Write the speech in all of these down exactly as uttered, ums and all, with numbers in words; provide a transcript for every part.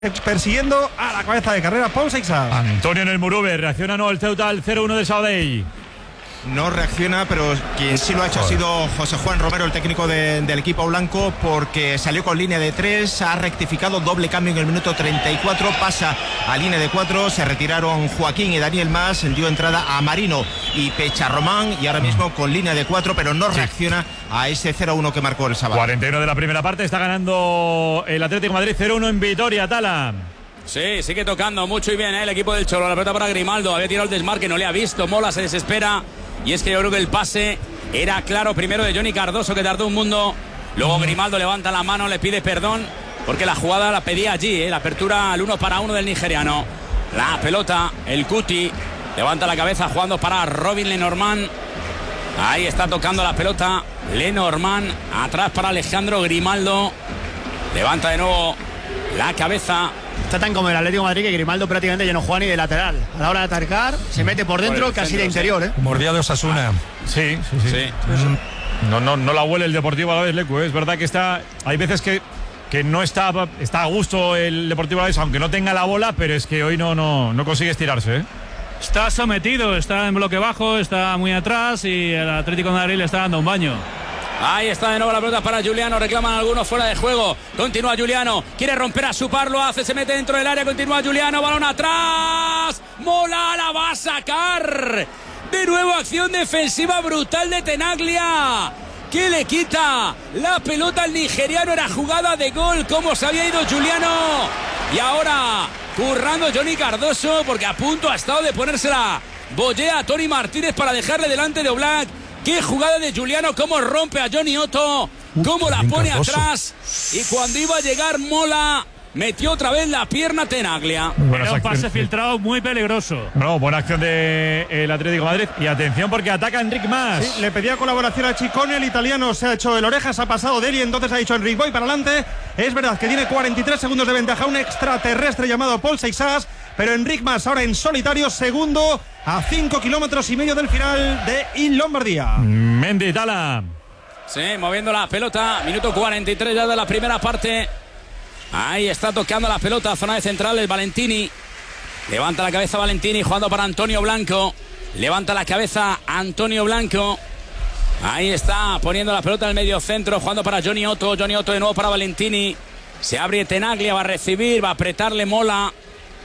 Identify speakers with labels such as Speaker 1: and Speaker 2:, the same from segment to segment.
Speaker 1: persiguiendo a la cabeza de carrera Pol Seixas.
Speaker 2: Antonio en el Murube, reacciona no el Ceuta al cero uno de Sabadell.
Speaker 3: No reacciona, pero quien sí lo ha hecho ha sido José Juan Romero, el técnico de, del equipo blanco, porque salió con línea de tres, ha rectificado, doble cambio en el minuto treinta y cuatro, pasa a línea de cuatro, se retiraron Joaquín y Daniel Mas, dio entrada a Marino y Pecharromán, y ahora mismo con línea de cuatro, pero no reacciona a ese cero uno que marcó el sábado.
Speaker 2: cuarenta y uno de la primera parte, está ganando el Atlético de Madrid cero uno en Vitoria, Tala.
Speaker 4: Sí, sigue tocando mucho y bien, ¿eh? El equipo del Cholo. La pelota para Grimaldo, había tirado el desmarque, no le ha visto, Mola se desespera. Y es que yo creo que el pase era claro, primero de Johnny Cardoso, que tardó un mundo. Luego Grimaldo levanta la mano, le pide perdón, porque la jugada la pedía allí, ¿eh? La apertura al uno para uno del nigeriano. La pelota, el Cuti, levanta la cabeza jugando para Robin Lenormand. Ahí está tocando la pelota Lenormand, atrás para Alejandro Grimaldo. Levanta de nuevo la cabeza.
Speaker 5: Está tan como el Atlético de Madrid que Grimaldo prácticamente ya no juega ni de lateral. A la hora de atacar, se mete por dentro, por casi centro, de interior, ¿eh?
Speaker 6: Mordía de Osasuna.
Speaker 2: Sí, sí, sí. sí. No, no, no la huele el Deportivo Alavés, Lecu. Es verdad que está. Hay veces que, que no está, está a gusto el Deportivo Alavés, aunque no tenga la bola, pero es que hoy no, no, no consigue estirarse, ¿eh?
Speaker 7: Está sometido, está en bloque bajo, está muy atrás y el Atlético de Madrid le está dando un baño.
Speaker 4: Ahí está de nuevo la pelota para Juliano, reclaman algunos fuera de juego, continúa Juliano, quiere romper a Supar, lo hace, se mete dentro del área, continúa Juliano, balón atrás, Mola la va a sacar, de nuevo acción defensiva brutal de Tenaglia, que le quita la pelota al nigeriano, era jugada de gol, cómo se había ido Juliano, y ahora currando Johnny Cardoso, porque a punto ha estado de ponérsela Bollea a Tony Martínez para dejarle delante de Oblak. Qué jugada de Juliano, cómo rompe a Johnny Otto, cómo la pone atrás, y cuando iba a llegar Mola, metió otra vez la pierna Tenaglia.
Speaker 7: Era un pase filtrado muy peligroso.
Speaker 2: No, buena acción del Atlético de Madrid. Y atención porque ataca Enric Mas.
Speaker 1: Sí, le pedía colaboración a Chicone, el italiano se ha hecho el orejas, ha pasado de él y entonces ha dicho Enric, voy para adelante. Es verdad que tiene cuarenta y tres segundos de ventaja, un extraterrestre llamado Pol Seixas, pero Enric Mas ahora en solitario, segundo a cinco kilómetros y medio del final de In Lombardía.
Speaker 2: Mendy, Tala.
Speaker 4: Sí, moviendo la pelota, minuto cuarenta y tres ya de la primera parte. Ahí está tocando la pelota, zona de centrales, Valentini. Levanta la cabeza Valentini, jugando para Antonio Blanco. Levanta la cabeza Antonio Blanco. Ahí está poniendo la pelota en el medio centro, jugando para Johnny Otto. Johnny Otto de nuevo para Valentini. Se abre Tenaglia, va a recibir, va a apretarle Mola.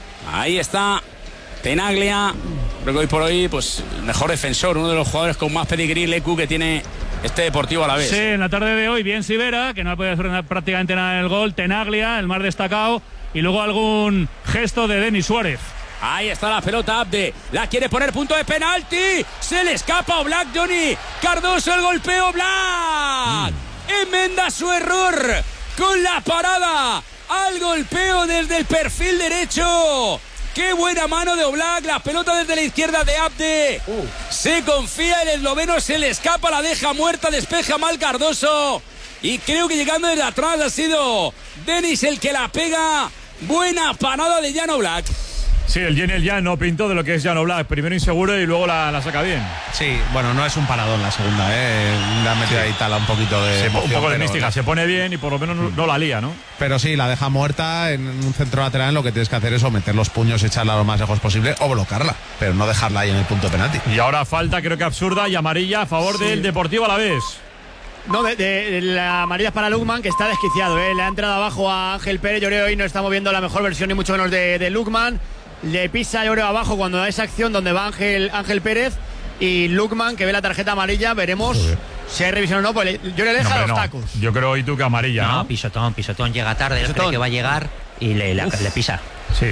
Speaker 4: Ahí está Tenaglia. Creo que hoy por hoy, pues, mejor defensor, uno de los jugadores con más pedigrí, Lecu, que tiene este Deportivo Alavés.
Speaker 7: Sí, en la tarde de hoy, bien Sivera, que no ha podido hacer prácticamente nada en el gol. Tenaglia, el más destacado. Y luego algún gesto de Denis Suárez.
Speaker 4: Ahí está la pelota, Abde. La quiere poner, punto de penalti. Se le escapa a Oblak, Johnny Cardoso, el golpeo, Oblak. Mm. Enmenda su error con la parada al golpeo desde el perfil derecho. ¡Qué buena mano de Oblak! La pelota desde la izquierda de Abde. Uh. Se confía el esloveno, se le escapa, la deja muerta, despeja mal Cardoso. Y creo que llegando desde atrás ha sido Denis el que la pega. Buena parada de Jan Oblak.
Speaker 2: Sí, el Jan el Jan no pintó de lo que es Jan Oblak. Primero inseguro y luego la, la saca bien.
Speaker 6: Sí, bueno, no es un paradón la segunda, ¿eh? La metida ahí Tala un poquito de
Speaker 2: se,
Speaker 6: emoción,
Speaker 2: un poco de mística,
Speaker 6: la...
Speaker 2: se pone bien y por lo menos no, no la lía, ¿no?
Speaker 6: Pero sí, la deja muerta en un centro lateral. Lo que tienes que hacer es o meter los puños, echarla lo más lejos posible o bloquearla, pero no dejarla ahí en el punto de penalti.
Speaker 2: Y ahora falta, creo que absurda y amarilla a favor sí. del Deportivo Alavés.
Speaker 5: No, de, de, de la amarilla para Lukman, que está desquiciado, ¿eh? Le ha entrado abajo a Ángel Pérez. Yo creo que hoy no estamos viendo la mejor versión ni mucho menos de, de Lukman. Le pisa, yo creo, abajo cuando da esa acción donde va Ángel, Ángel Pérez. Y Lukman, que ve la tarjeta amarilla, veremos Joder. si hay revisión o no. Pues yo le dejo no, los no. tacos.
Speaker 2: Yo creo hoy tú que amarilla, ¿no?
Speaker 8: No, pisotón, pisotón. Llega tarde, él cree que va a llegar y le, le, le pisa.
Speaker 2: Sí.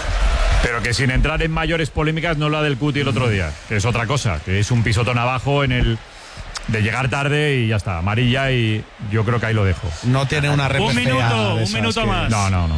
Speaker 2: Pero que sin entrar en mayores polémicas, no la del Cuti el otro día, que es otra cosa, que es un pisotón abajo en el... de llegar tarde y ya está, amarilla, y yo creo que ahí lo dejo.
Speaker 6: No tiene una
Speaker 7: repestea. Un minuto, un minuto
Speaker 6: que...
Speaker 7: más.
Speaker 2: No, no, no.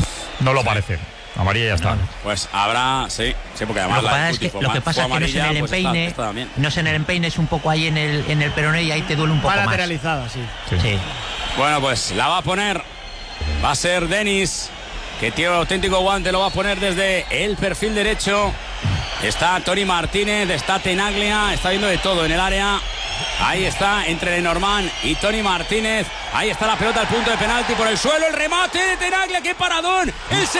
Speaker 2: No lo sí. parece. Amarilla ya está.
Speaker 4: No, pues habrá, sí, sí, porque además
Speaker 8: lo,
Speaker 4: la
Speaker 8: es que, lo que pasa es que no es en el empeine, pues está, está no es en el empeine, es un poco ahí en el, en el peroné y ahí te duele un poco
Speaker 5: va
Speaker 8: más.
Speaker 5: lateralizada, sí.
Speaker 8: Sí. sí.
Speaker 4: Bueno, pues la va a poner, va a ser Denis, que tiene el auténtico guante, lo va a poner desde el perfil derecho. Está Tony Martínez, está Tenaglia, está viendo de todo en el área. Ahí está entre Lenormand y Tony Martínez. Ahí está la pelota al punto de penalti por el suelo. El remate de Tenaglia. ¡Qué paradón! El